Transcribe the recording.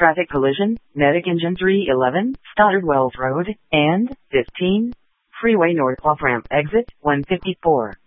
Traffic collision, Medic Engine 311, Stoddard Wells Road, and 15. Freeway North off-ramp exit 154.